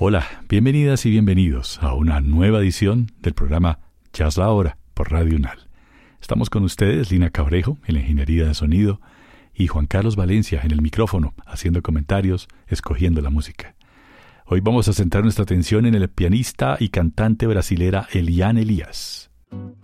Hola, bienvenidas y bienvenidos a una nueva edición del programa Jazz la Hora por Radio UNAL. Estamos con ustedes, Lina Cabrejo en la ingeniería de sonido y Juan Carlos Valencia en el micrófono, haciendo comentarios, escogiendo la música. Hoy vamos a centrar nuestra atención en el pianista y cantante brasilera Eliane Elias.